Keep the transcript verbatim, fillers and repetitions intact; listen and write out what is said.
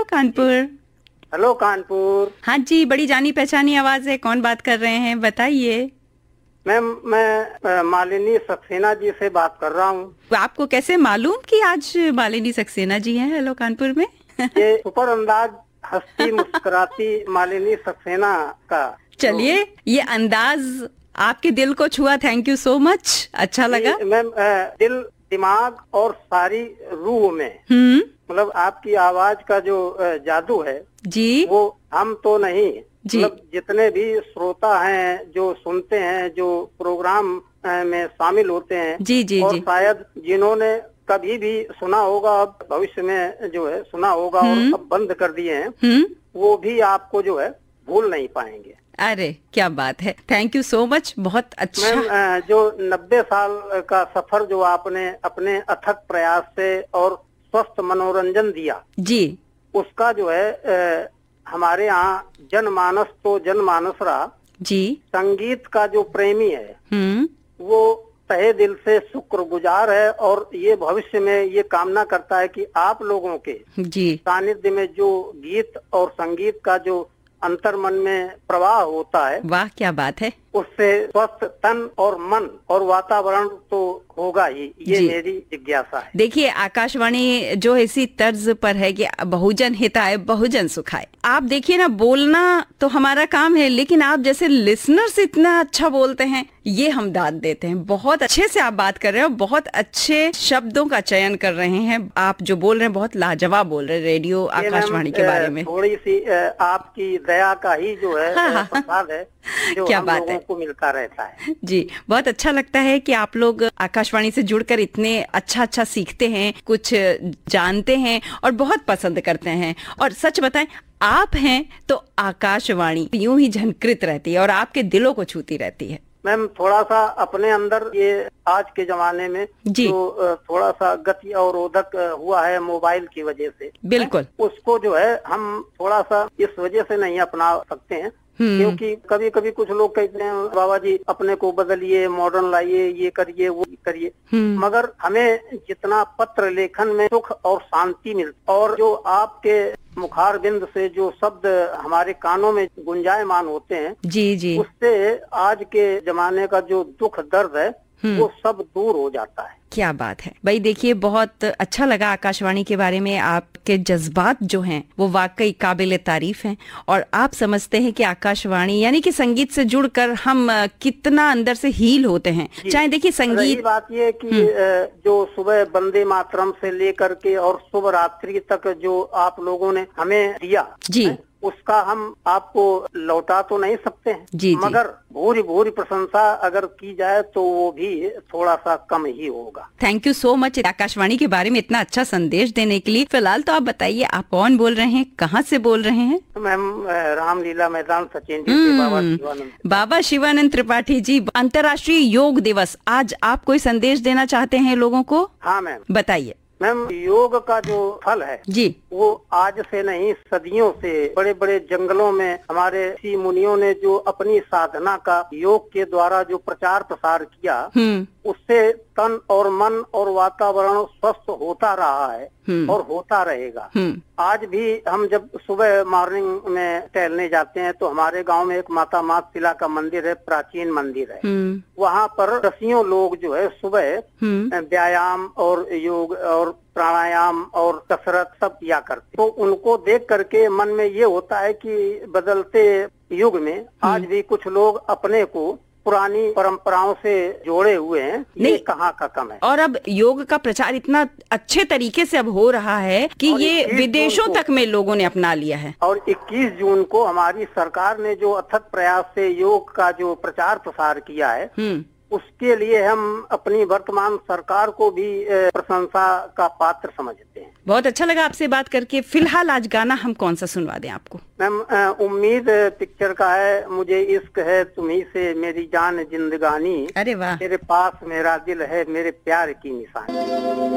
Kanpur. Hello Kanpur. हाँ जी, बड़ी जानी पहचानी आवाज है, कौन बात कर रहे हैं बताइए। मैम मैं मालिनी सक्सेना जी से बात कर रहा हूँ। आपको कैसे मालूम कि आज मालिनी सक्सेना जी हैं हेलो कानपुर में? ये सुपर अंदाज हंसती मुस्कुराती मालिनी सक्सेना का। चलिए, ये अंदाज आपके दिल को छुआ, थैंक यू सो मच, अच्छा लगा। मैम दिल दिमाग और सारी रूह में हम्म मतलब आपकी आवाज का जो जादू है जी, वो हम तो नहीं जी, मतलब जितने भी श्रोता हैं जो सुनते हैं, जो प्रोग्राम में शामिल होते हैं, जी जी और जी, शायद जिन्होंने कभी भी सुना होगा, अब भविष्य में जो है सुना होगा और अब बंद कर दिए हैं, हम्म वो भी आपको जो है भूल नहीं पाएंगे। अरे क्या बात है, थैंक यू सो मच, बहुत अच्छा। मैम जो नब्बे साल का सफर जो आपने अपने अथक प्रयास से और स्वस्थ मनोरंजन दिया जी उसका जो है आ, हमारे यहाँ जनमानस तो जनमानस रहा, जी, संगीत का जो प्रेमी है हम्म वो तहे दिल से शुक्रगुजार है और ये भविष्य में ये कामना करता है कि आप लोगों के जी, सानिध्य में जो गीत और संगीत का जो अंतर मन में प्रवाह होता है, वाह क्या बात है, उससे स्वस्थ तन और मन और वातावरण तो होगा ही, ये जी। मेरी जिज्ञासा है। देखिए, आकाशवाणी जो इसी तर्ज पर है कि बहुजन हिताय बहुजन सुखाय। आप देखिए ना, बोलना तो हमारा काम है, लेकिन आप जैसे लिसनर्स इतना अच्छा बोलते हैं, ये हम दाद देते हैं। बहुत अच्छे से आप बात कर रहे हो, बहुत अच्छे शब्दों का चयन कर रहे हैं, आप जो बोल रहे हैं बहुत लाजवाब बोल रहे हैं रेडियो आकाशवाणी के बारे में। थोड़ी सी आपकी दया का ही जो है हाँ, प्रसाद है जो क्या हम बात लोगों है को मिलता रहता है। जी, बहुत अच्छा लगता है कि आप लोग आकाशवाणी से जुड़कर इतने अच्छा अच्छा सीखते हैं, कुछ जानते हैं और बहुत पसंद करते हैं। और सच बताएं, आप हैं तो आकाशवाणी यूं ही झनकृत रहती है और आपके दिलों को छूती रहती है। मैम थोड़ा सा अपने अंदर ये आज के जमाने में जी। जो थोड़ा सा गति अवरोधक हुआ है मोबाइल की वजह से, बिल्कुल, उसको जो है हम थोड़ा सा इस वजह से नहीं अपना सकते हैं, क्योंकि कभी कभी कुछ लोग कहते हैं बाबा जी अपने को बदलिए, मॉडर्न लाइए, ये करिए वो करिए, मगर हमें जितना पत्र लेखन में सुख और शांति मिलती और जो आपके मुखार बिंद से जो शब्द हमारे कानों में गुंजायमान होते हैं, जी जी, उससे आज के जमाने का जो दुख दर्द है वो सब दूर हो जाता है। क्या बात है भाई। देखिए, बहुत अच्छा लगा आकाशवाणी के बारे में, आपके जज्बात जो हैं वो वाकई काबिल तारीफ हैं और आप समझते हैं कि आकाशवाणी यानी कि संगीत से जुड़कर हम कितना अंदर से हील होते हैं। चाहे देखिए संगीत, बात ये कि जो सुबह वंदे मातरम से लेकर के और शुभ रात्रि तक जो आप लोगों ने हमें दिया जी, उसका हम आपको लौटा तो नहीं सकते हैं, जी, मगर भूरी भूरी प्रशंसा अगर की जाए तो वो भी थोड़ा सा कम ही होगा। Thank you so much Akashvani के बारे में इतना अच्छा संदेश देने के लिए। फिलहाल तो आप बताइए, आप कौन बोल रहे हैं, कहाँ से बोल रहे हैं? मैम रामलीला मैदान सचिन जी से बाबा शिवानंद। बाबा शिवानंद त्रिपाठी जी, अंतर्राष्ट्रीय योग दिवस, आज आप कोई संदेश देना चाहते हैं लोगों को? हाँ मैम, बताइए। मैम योग का जो फल है जी, वो आज से नहीं सदियों से बड़े बड़े जंगलों में हमारे ऋषि मुनियों ने जो अपनी साधना का योग के द्वारा जो प्रचार प्रसार किया, उससे तन और मन और वातावरण स्वस्थ होता रहा है और होता रहेगा। आज भी हम जब सुबह मॉर्निंग में टहलने जाते हैं तो हमारे गांव में एक माता मातशिला का मंदिर है, प्राचीन मंदिर है, वहाँ पर दसियों लोग जो है सुबह व्यायाम और योग और प्राणायाम और कसरत सब किया करते, तो उनको देख करके मन में ये होता है कि बदलते युग में आज भी कुछ लोग अपने को पुरानी परंपराओं से जोड़े हुए हैं, ये कहाँ का कम है। और अब योग का प्रचार इतना अच्छे तरीके से अब हो रहा है कि ये विदेशों तक में लोगों ने अपना लिया है। और इक्कीस जून को हमारी सरकार ने जो अथक प्रयास से योग का जो प्रचार प्रसार किया है, उसके लिए हम अपनी वर्तमान सरकार को भी प्रशंसा का पात्र समझते हैं। बहुत अच्छा लगा आपसे बात करके। फिलहाल आज गाना हम कौन सा सुनवा दें आपको? मैम उम्मीद पिक्चर का है, मुझे इश्क है तुम्ही से मेरी जान जिंदगानी, अरे वाह, तेरे पास मेरा दिल है मेरे प्यार की निशानी।